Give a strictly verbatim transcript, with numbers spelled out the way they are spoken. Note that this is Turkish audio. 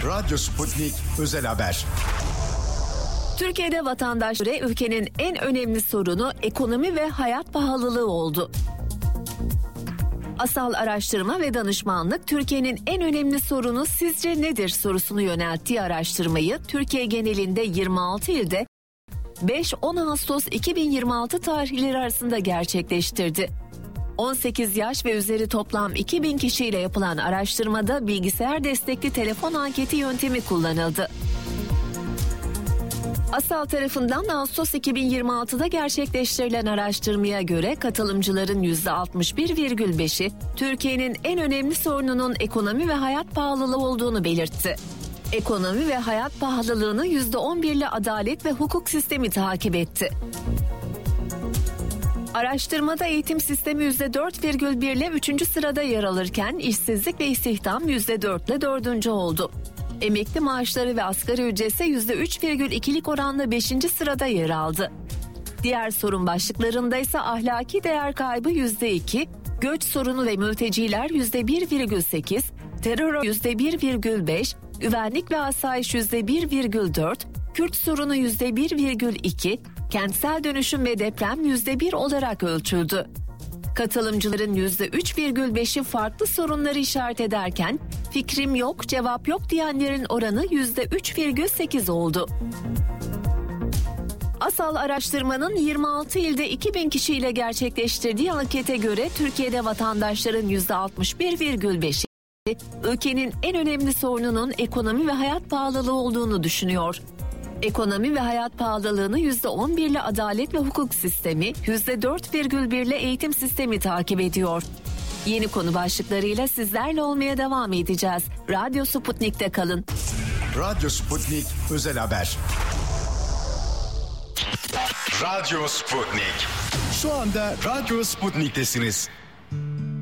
Radyo Sputnik Özel Haber. Türkiye'de vatandaşlara ülkenin en önemli sorunu ekonomi ve hayat pahalılığı oldu. Asal Araştırma ve Danışmanlık, Türkiye'nin en önemli sorunu sizce nedir sorusunu yönelttiği araştırmayı Türkiye genelinde yirmi altı ilde beş on Ağustos iki bin yirmi altı tarihleri arasında gerçekleştirdi. on sekiz yaş ve üzeri toplam iki bin kişiyle yapılan araştırmada bilgisayar destekli telefon anketi yöntemi kullanıldı. Asal tarafından Ağustos iki bin yirmi altıda gerçekleştirilen araştırmaya göre katılımcıların yüzde altmış bir virgül beşi Türkiye'nin en önemli sorununun ekonomi ve hayat pahalılığı olduğunu belirtti. Ekonomi ve hayat pahalılığını yüzde on bir ile adalet ve hukuk sistemi takip etti. Araştırmada eğitim sistemi yüzde dört virgül bir ile üçüncü sırada yer alırken işsizlik ve istihdam yüzde dört ile dördüncü oldu. Emekli maaşları ve asgari ücret ise yüzde üç virgül ikilik oranla beşinci sırada yer aldı. Diğer sorun başlıklarında ise ahlaki değer kaybı yüzde iki, göç sorunu ve mülteciler yüzde bir virgül sekiz, terör yüzde bir virgül beş, güvenlik ve asayiş yüzde bir virgül dört, Kürt sorunu yüzde bir virgül iki, kentsel dönüşüm ve deprem yüzde bir olarak ölçüldü. Katılımcıların yüzde üç virgül beşi farklı sorunları işaret ederken fikrim yok, cevap yok diyenlerin oranı yüzde üç virgül sekiz oldu. Asal araştırmanın yirmi altı ilde iki bin kişiyle gerçekleştirdiği ankete göre Türkiye'de vatandaşların yüzde altmış bir virgül beşi ülkenin en önemli sorununun ekonomi ve hayat pahalılığı olduğunu düşünüyor. Ekonomi ve hayat pahalılığını yüzde on bir ile adalet ve hukuk sistemi, yüzde dört virgül bir ile eğitim sistemi takip ediyor. Yeni konu başlıklarıyla sizlerle olmaya devam edeceğiz. Radyo Sputnik'te kalın. Radyo Sputnik Özel Haber. Radyo Sputnik. Şu anda Radyo Sputnik'tesiniz.